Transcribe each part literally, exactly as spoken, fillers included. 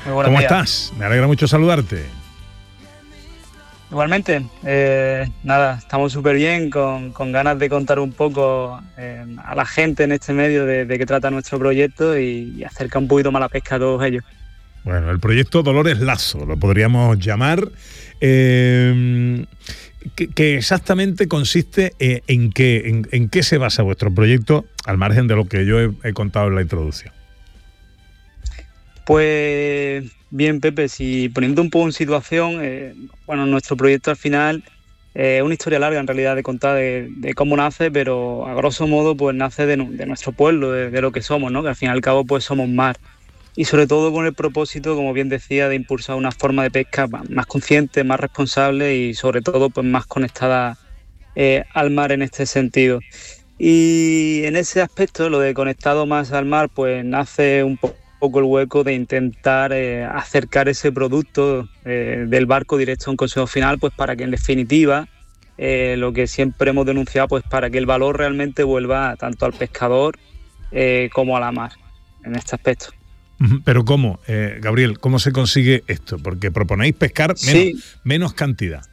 Muy buenos ¿Cómo días. estás? Me alegra mucho saludarte. Igualmente, eh, nada, estamos súper bien, con, con ganas de contar un poco eh, a la gente en este medio de, de qué trata nuestro proyecto y, y acercar un poquito más la pesca a todos ellos. Bueno, el proyecto Dolores Lazo, lo podríamos llamar. Eh, que, que exactamente consiste eh, en, qué, en, en qué se basa vuestro proyecto, al margen de lo que yo he, he contado en la introducción. Pues bien, Pepe, si poniendo un poco en situación, eh, bueno, nuestro proyecto al final eh, es una historia larga en realidad de contar de, de cómo nace, pero a grosso modo pues nace de, de nuestro pueblo, de, de lo que somos, ¿no? Que al fin y al cabo pues somos mar. Y sobre todo con el propósito, como bien decía, de impulsar una forma de pesca más consciente, más responsable y sobre todo pues más conectada eh, al mar en este sentido. Y en ese aspecto, lo de conectado más al mar, pues nace un po- poco el hueco de intentar eh, acercar ese producto eh, del barco directo a un consumo final, pues para que en definitiva eh, lo que siempre hemos denunciado, pues para que el valor realmente vuelva tanto al pescador eh, como a la mar en este aspecto. Pero ¿cómo, eh, Gabriel, cómo se consigue esto? Porque proponéis pescar menos, Sí, menos cantidad.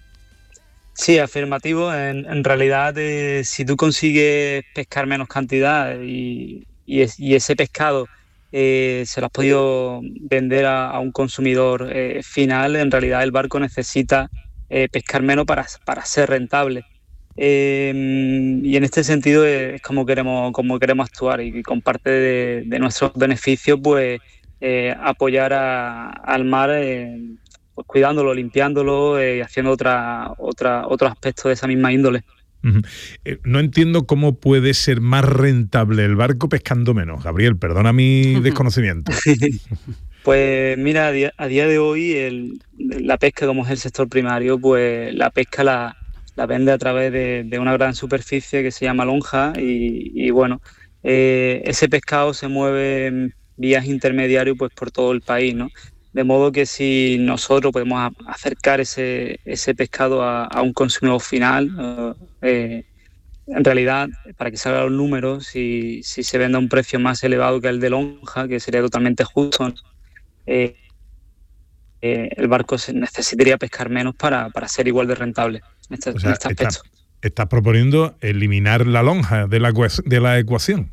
sí, afirmativo. En, en realidad, eh, si tú consigues pescar menos cantidad y, y, es- y ese pescado eh, se lo has podido vender a, a un consumidor eh, final, en realidad el barco necesita eh, pescar menos para, para ser rentable. Eh, y en este sentido eh, es como queremos, como queremos actuar y con parte de, de nuestros beneficios, pues eh, apoyar a- al mar. Eh, pues cuidándolo, limpiándolo y eh, haciendo otra, otra, otro aspecto de esa misma índole. Uh-huh. Eh, no entiendo cómo puede ser más rentable el barco pescando menos. Gabriel, perdona mi desconocimiento. Pues mira, a día, a día de hoy el, la pesca, como es el sector primario, pues la pesca la, la vende a través de, de una gran superficie que se llama lonja y, y bueno, eh, ese pescado se mueve en vías intermediarias pues por todo el país, ¿no? De modo que si nosotros podemos a- acercar ese, ese pescado a, a un consumidor final, eh, en realidad, para que salgan los números, si, si se vende a un precio más elevado que el de lonja, que sería totalmente justo, ¿no? eh, eh, el barco se necesitaría pescar menos para, para ser igual de rentable en este, O en sea, este está, aspecto. estás proponiendo eliminar la lonja de la, de la ecuación.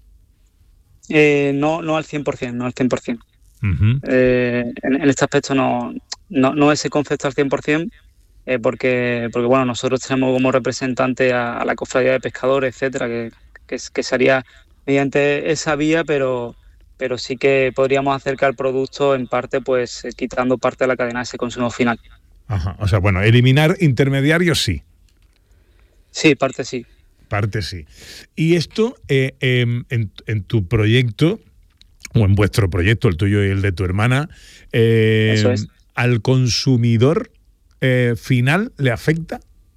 Eh, no, no al cien por ciento, no al cien por ciento. Uh-huh. Eh, en, en este aspecto no, no, no ese concepto al cien por ciento, eh, porque, porque bueno, nosotros tenemos como representante a, a la cofradía de pescadores, etcétera, que, que, que sería mediante esa vía, pero, pero sí que podríamos acercar el producto en parte, pues eh, quitando parte de la cadena de ese consumo final. Ajá. O sea, bueno, eliminar intermediarios sí. Sí, parte sí. Parte sí. Y esto eh, eh, en, en tu proyecto, o en vuestro proyecto, el tuyo y el de tu hermana, eh, Eso es. ¿al consumidor eh, final le afecta?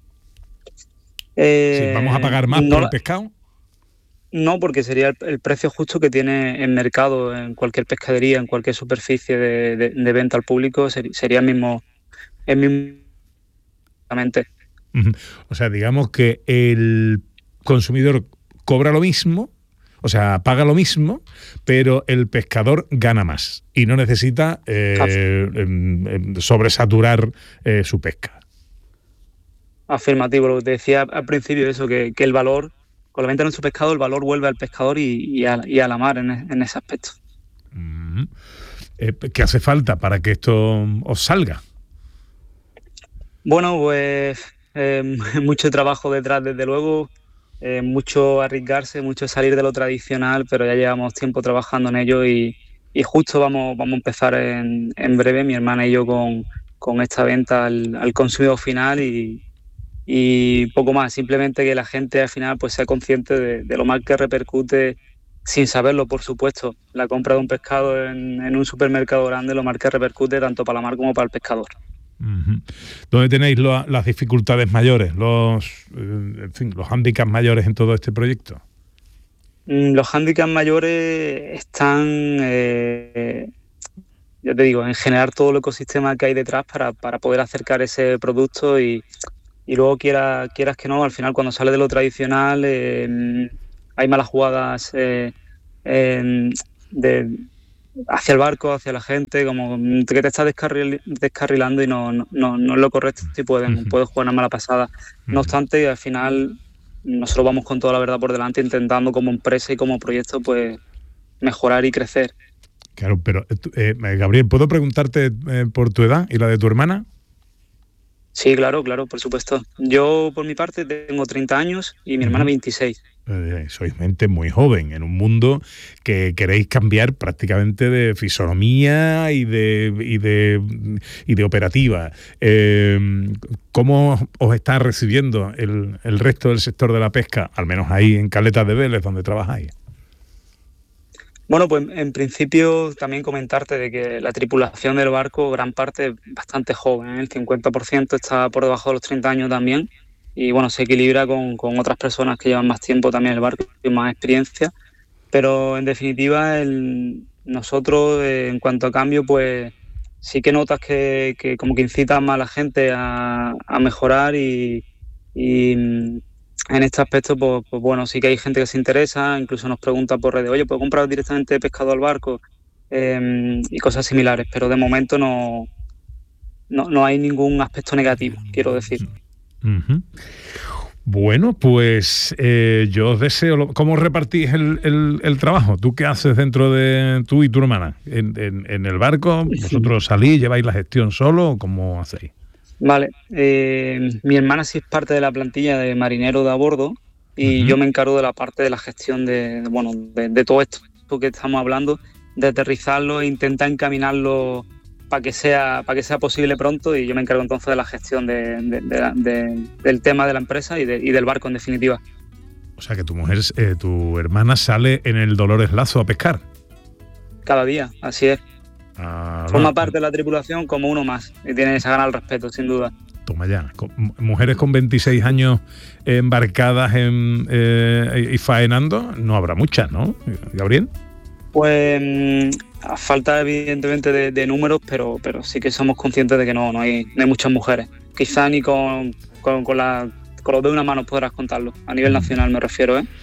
Sí, ¿vamos a Eh, pagar más no, por el la- pescado? no, porque sería el, el precio justo que tiene en mercado, en cualquier pescadería, en cualquier superficie de, de- de venta al público, seri- sería el mismo, el mismo. Exactamente. Uh-huh. O sea, digamos que el consumidor cobra lo mismo, o sea, paga lo mismo, pero el pescador gana más y no necesita eh, em, em, sobresaturar eh, su pesca. Afirmativo, lo que te decía al principio, eso, que, que el valor, con la venta de nuestro pescado, el valor vuelve al pescador y, y, a, y a la mar en, en ese aspecto. Uh-huh. Eh, ¿Qué hace falta para que esto os salga? Bueno, pues eh, mucho trabajo detrás, desde luego, eh, mucho arriesgarse, mucho salir de lo tradicional, pero ya llevamos tiempo trabajando en ello y, y justo vamos, vamos a empezar en, en breve, mi hermana y yo, con, con esta venta al, al consumidor final y, y poco más, simplemente que la gente al final pues sea consciente de, de lo mal que repercute, sin saberlo por supuesto, la compra de un pescado en, en un supermercado grande, lo mal que repercute tanto para la mar como para el pescador. Uh-huh. ¿Dónde tenéis lo, las dificultades mayores, los, eh, en fin, los hándicaps mayores en todo este proyecto? Los hándicaps mayores están, eh, ya te digo, en generar todo el ecosistema que hay detrás para, para poder acercar ese producto y, y luego quiera, quieras que no, al final cuando sale de lo tradicional eh, hay malas jugadas eh, eh, de, hacia el barco, hacia la gente, como que te estás descarril, descarrilando y no, no, no, no es lo correcto y pueden, uh-huh. puedes jugar una mala pasada. Uh-huh. No obstante, al final nosotros vamos con toda la verdad por delante, intentando como empresa y como proyecto pues mejorar y crecer. Claro, pero eh, Gabriel, ¿puedo preguntarte eh, por tu edad y la de tu hermana? Sí, claro, claro, por supuesto. Yo, por mi parte, tengo treinta años y mi hermana veintiséis. Eh, sois gente muy joven en un mundo que queréis cambiar prácticamente de fisonomía y de y de, y de operativa. Eh, ¿Cómo os está recibiendo el, el resto del sector de la pesca, al menos ahí en Caleta de Vélez, donde trabajáis? Bueno, pues en principio también comentarte de que la tripulación del barco, gran parte es bastante joven, ¿eh? El cincuenta por ciento está por debajo de los treinta años también, y bueno, se equilibra con, con otras personas que llevan más tiempo también en el barco y más experiencia, pero en definitiva el, nosotros eh, en cuanto a cambio, pues sí que notas que, que como que incitan más a la gente a, a mejorar y... y en este aspecto, pues, pues bueno, sí que hay gente que se interesa, incluso nos pregunta por redes, oye, ¿puedo comprar directamente pescado al barco? Eh, y cosas similares, pero de momento no, no, no hay ningún aspecto negativo, quiero decir. Uh-huh. Bueno, pues eh, yo os deseo... ¿Cómo repartís el, el, el trabajo? ¿Tú qué haces dentro de tú y tu hermana? ¿En, en, en el barco? ¿Vosotros salís, lleváis la gestión solo o cómo hacéis? Vale, eh, mi hermana sí es parte de la plantilla de marinero de a bordo y uh-huh. yo me encargo de la parte de la gestión de, de bueno, de, de todo esto que estamos hablando, de aterrizarlo e intentar encaminarlo para que sea para que sea posible pronto, y yo me encargo entonces de la gestión de, de, de, de, del tema de la empresa y, de, y del barco en definitiva. O sea que tu mujer, eh, tu hermana sale en el Dolores Lazo a pescar. Cada día, así es. Ah, Forma no. parte de la tripulación como uno más y tiene esa gana al respeto, sin duda. Toma ya. Con, mujeres con veintiséis años embarcadas en, eh, y faenando, no habrá muchas, ¿no, Gabriel? Pues a falta evidentemente de, de números, pero, pero sí que somos conscientes de que no, no, hay, no hay muchas mujeres. Quizá ni con, con, con, la, con los de una mano podrás contarlo, a nivel nacional me refiero, ¿eh?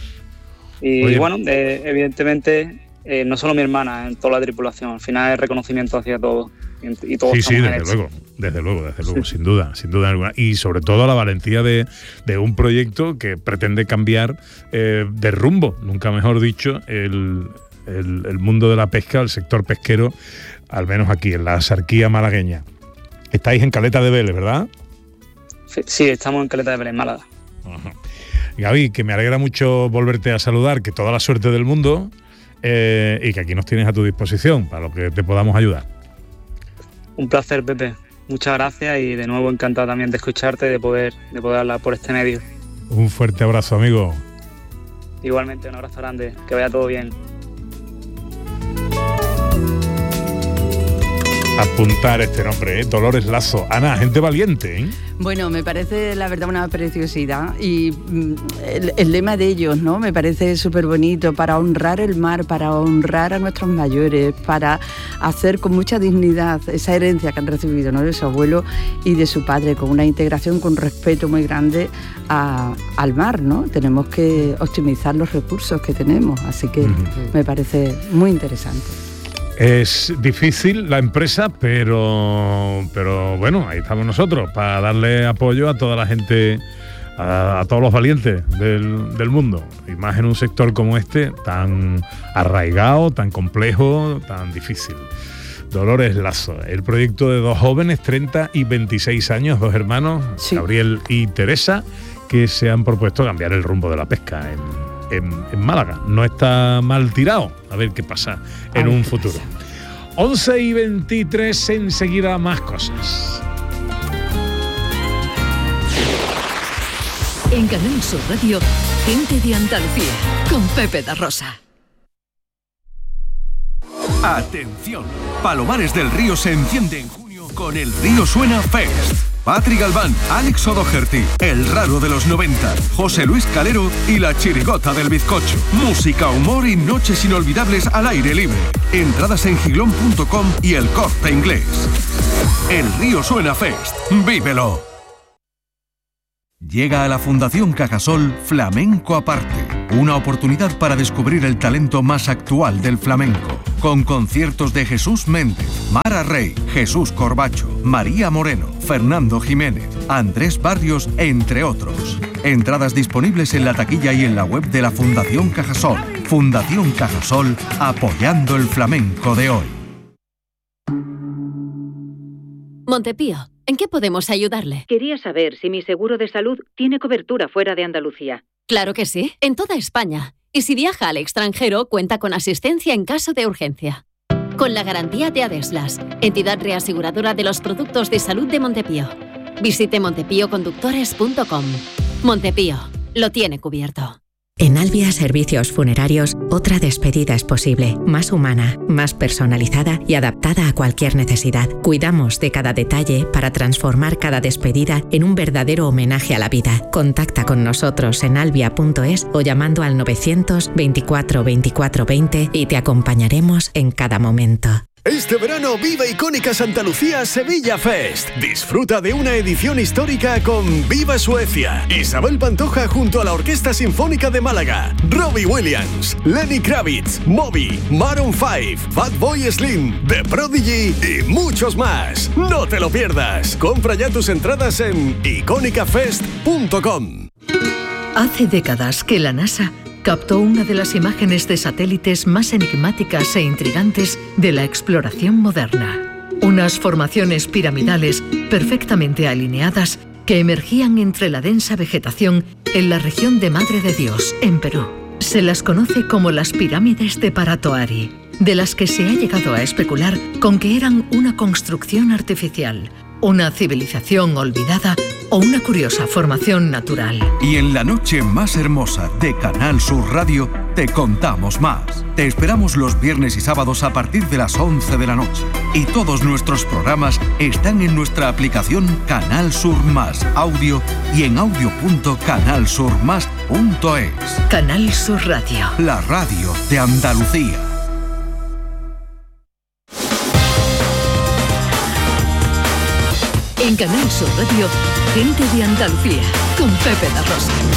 Y Oye. bueno, eh, evidentemente... Eh, no solo mi hermana, en toda la tripulación, al final es reconocimiento hacia todos y, y todos sí, sí, desde luego, desde luego, desde luego, sí. sin duda, sin duda alguna, y sobre todo la valentía de, de un proyecto que pretende cambiar eh, de rumbo, nunca mejor dicho, el, el, el mundo de la pesca, el sector pesquero, al menos aquí en la Axarquía malagueña. Estáis en Caleta de Vélez, ¿verdad? Sí, estamos en Caleta de Vélez, Málaga. Ajá. Gaby, que me alegra mucho volverte a saludar, que toda la suerte del mundo. Eh, y que aquí nos tienes a tu disposición para lo que te podamos ayudar. Un placer, Pepe. Muchas gracias y de nuevo encantado también de escucharte y de poder, de poder hablar por este medio. Un fuerte abrazo, amigo. Igualmente, un abrazo grande. Que vaya todo bien. Apuntar este nombre, ¿eh? Dolores Lazo. Ana, gente valiente, ¿eh? Bueno, me parece la verdad una preciosidad y el, el lema de ellos, ¿no? Me parece súper bonito, para honrar el mar, para honrar a nuestros mayores, para hacer con mucha dignidad esa herencia que han recibido, ¿no? De su abuelo y de su padre, con una integración, con respeto muy grande a, al mar, ¿no? Tenemos que optimizar los recursos que tenemos, así que uh-huh. me parece muy interesante. Es difícil la empresa, pero, pero bueno, ahí estamos nosotros para darle apoyo a toda la gente, a, a todos los valientes del, del mundo, y más en un sector como este, tan arraigado, tan complejo, tan difícil. Dolores Lazo, el proyecto de dos jóvenes, treinta y veintiséis años, dos hermanos, sí. Gabriel y Teresa, que se han propuesto cambiar el rumbo de la pesca en En, en Málaga. No está mal tirado. A ver qué pasa en un futuro. once y veintitrés, enseguida más cosas. En Canal Sur Radio, Gente de Andalucía, con Pepe da Rosa. Atención, Palomares del Río se enciende en junio con el Río Suena Fest. Patri Galván, Alex O'Doherty, El Raro de los noventa, José Luis Calero y La Chirigota del Bizcocho. Música, humor y noches inolvidables al aire libre. Entradas en gilón punto com y El Corte Inglés. El Río Suena Fest. ¡Vívelo! Llega a la Fundación Cajasol Flamenco Aparte, una oportunidad para descubrir el talento más actual del flamenco, con conciertos de Jesús Méndez, Mara Rey, Jesús Corbacho, María Moreno, Fernando Jiménez, Andrés Barrios, entre otros. Entradas disponibles en la taquilla y en la web de la Fundación Cajasol. Fundación Cajasol, apoyando el flamenco de hoy. Montepío, ¿en qué podemos ayudarle? Quería saber si mi seguro de salud tiene cobertura fuera de Andalucía. Claro que sí, en toda España. Y si viaja al extranjero, cuenta con asistencia en caso de urgencia. Con la garantía de Adeslas, entidad reaseguradora de los productos de salud de Montepío. Visite montepío conductores punto com. Montepío, lo tiene cubierto. En Albia Servicios Funerarios, otra despedida es posible, más humana, más personalizada y adaptada a cualquier necesidad. Cuidamos de cada detalle para transformar cada despedida en un verdadero homenaje a la vida. Contacta con nosotros en albia punto es o llamando al novecientos veinticuatro veinticuatro veinte y te acompañaremos en cada momento. Este verano vive Icónica Santa Lucía Sevilla Fest. Disfruta de una edición histórica con Viva Suecia, Isabel Pantoja junto a la Orquesta Sinfónica de Málaga, Robbie Williams, Lenny Kravitz, Moby, Maroon cinco, Fatboy Slim, The Prodigy y muchos más. No te lo pierdas. Compra ya tus entradas en icónica fest punto com. Hace décadas que la NASA captó una de las imágenes de satélites más enigmáticas e intrigantes de la exploración moderna. Unas formaciones piramidales perfectamente alineadas que emergían entre la densa vegetación en la región de Madre de Dios, en Perú. Se las conoce como las pirámides de Paratoari, de las que se ha llegado a especular con que eran una construcción artificial, una civilización olvidada o una curiosa formación natural. Y en la noche más hermosa de Canal Sur Radio te contamos más. Te esperamos los viernes y sábados a partir de las once de la noche. Y todos nuestros programas están en nuestra aplicación Canal Sur Más Audio y en audio punto canal sur más punto es. Canal Sur Radio. La radio de Andalucía. En Canal Sur Radio, Gente de Andalucía, con Pepe da Rosa.